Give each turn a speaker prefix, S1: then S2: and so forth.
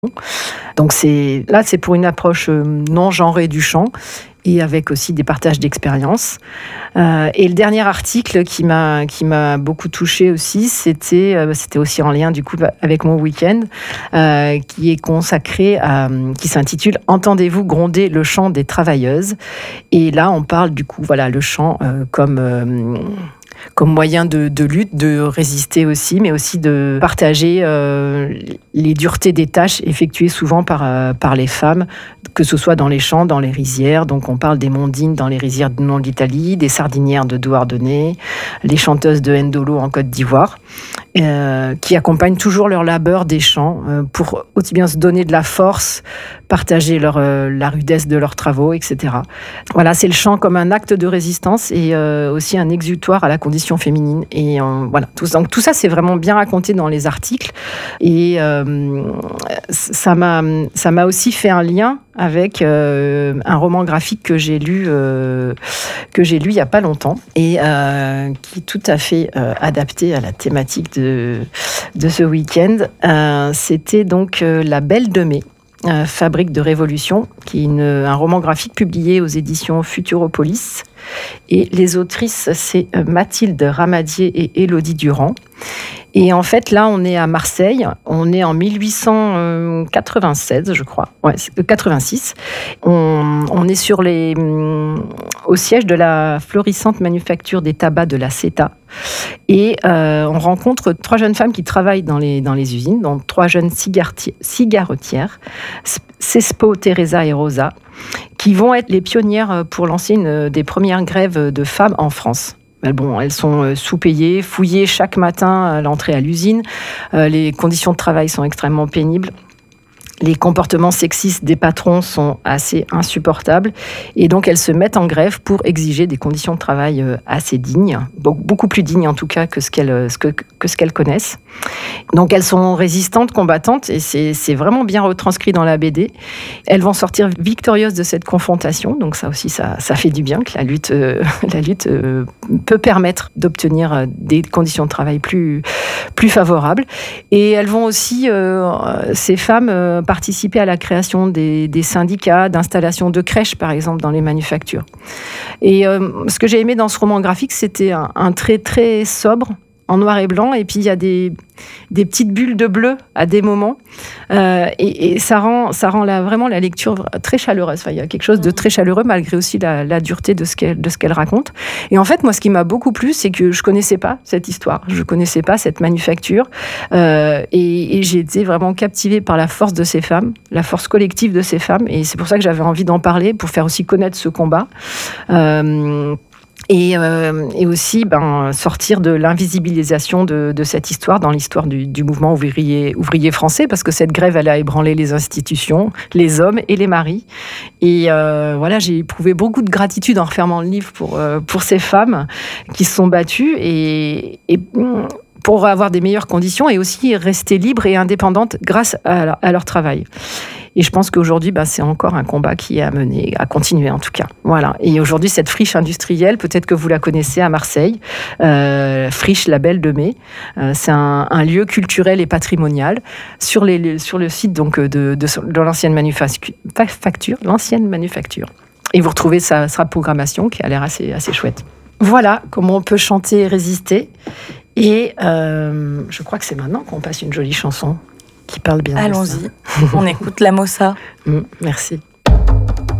S1: Donc c'est pour une approche non genrée du chant et avec aussi des partages d'expériences. Et le dernier article qui m'a beaucoup touchée aussi, c'était aussi en lien du coup avec mon week-end, qui est consacré qui s'intitule « Entendez-vous gronder le chant des travailleuses ?» Et là, on parle du coup, voilà, le chant comme moyen de lutte, de résister aussi, mais aussi de partager les duretés des tâches effectuées souvent par les femmes, que ce soit dans les champs, dans les rizières. Donc on parle des mondines dans les rizières du nord de l'Italie, des sardinières de Douarnenez, les chanteuses de Ndolo en Côte d'Ivoire, qui accompagnent toujours leur labeur des champs pour aussi bien se donner de la force, partager la rudesse de leurs travaux, etc. Voilà, c'est le chant comme un acte de résistance et aussi un exutoire à la condition féminine. Et voilà, donc tout ça, c'est vraiment bien raconté dans les articles. Et ça m'a aussi fait un lien avec un roman graphique que j'ai lu il n'y a pas longtemps et qui est tout à fait adapté à la thématique de ce week-end. C'était donc La Belle de Mai, Fabrique de Révolution, qui est un roman graphique publié aux éditions Futuropolis. Et les autrices, c'est Mathilde Ramadier et Élodie Durand. Et en fait, là, on est à Marseille. On est en 1896, je crois. Ouais, 86. On est au siège de la florissante manufacture des tabacs de la CETA. Et on rencontre 3 jeunes femmes qui travaillent dans les usines, donc 3 jeunes cigarettières, Cespo, Teresa et Rosa, qui vont être les pionnières pour lancer une des premières grèves de femmes en France. Elles sont sous-payées, fouillées chaque matin à l'entrée à l'usine. Les conditions de travail sont extrêmement pénibles. Les comportements sexistes des patrons sont assez insupportables. Et donc, elles se mettent en grève pour exiger des conditions de travail assez dignes, beaucoup plus dignes en tout cas que ce qu'elles connaissent. Donc, elles sont résistantes, combattantes, et c'est vraiment bien retranscrit dans la BD. Elles vont sortir victorieuses de cette confrontation. Donc, ça aussi, ça fait du bien que la lutte peut permettre d'obtenir des conditions de travail plus favorables. Et elles vont aussi, ces femmes, participer à la création des syndicats, d'installation de crèches, par exemple, dans les manufactures. Et ce que j'ai aimé dans ce roman graphique, c'était un trait très sobre, en noir et blanc, et puis il y a des petites bulles de bleu à des moments, et ça rend vraiment la lecture très chaleureuse. Enfin, il y a quelque chose de très chaleureux, malgré aussi la dureté de ce qu'elle raconte. Et en fait, moi, ce qui m'a beaucoup plu, c'est que je connaissais pas cette histoire, je connaissais pas cette manufacture, et j'ai été vraiment captivée par la force de ces femmes, la force collective de ces femmes, et c'est pour ça que j'avais envie d'en parler, pour faire aussi connaître ce combat. Et aussi sortir de l'invisibilisation de cette histoire dans l'histoire du mouvement ouvrier français, parce que cette grève, elle a ébranlé les institutions, les hommes et les maris. Et voilà, j'ai éprouvé beaucoup de gratitude en refermant le livre pour ces femmes qui se sont battues et pour avoir des meilleures conditions et aussi rester libres et indépendantes grâce à leur travail. Et je pense qu'aujourd'hui, c'est encore un combat qui est à mener, à continuer en tout cas. Voilà. Et aujourd'hui, cette friche industrielle, peut-être que vous la connaissez à Marseille, friche La Belle de Mai. C'est un lieu culturel et patrimonial sur le site donc de l'ancienne manufacture. Et vous retrouvez sa programmation qui a l'air assez chouette. Voilà comment on peut chanter et résister. Et je crois que c'est maintenant qu'on passe une jolie chanson qui parle bien.
S2: Allons-y, on écoute La Mossa.
S1: Merci.